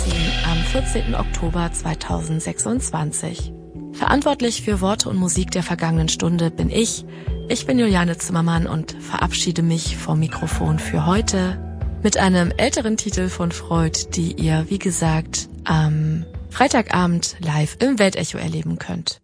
am 14. Oktober 2026. Verantwortlich für Worte und Musik der vergangenen Stunde bin ich. Ich bin Juliane Zimmermann und verabschiede mich vom Mikrofon für heute mit einem älteren Titel von Freud, die ihr, wie gesagt, am Freitagabend live im Weltecho erleben könnt.